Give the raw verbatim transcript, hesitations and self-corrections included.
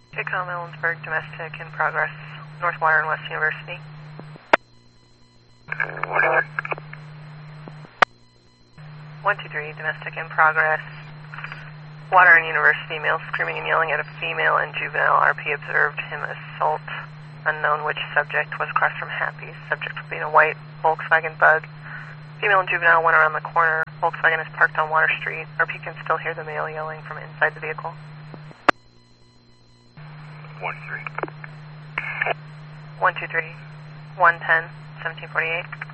Jaycom Ellensburg, domestic in progress, North Water and West University. one two three, domestic in progress, Water and University, male screaming and yelling at a female and juvenile. R P observed him assault. Unknown which subject was across from Happy. Subject would be in a white Volkswagen Bug. Female and juvenile went around the corner. Volkswagen is parked on Water Street. R P can still hear the male yelling from inside the vehicle. one three. one two three, one ten, seventeen forty-eight.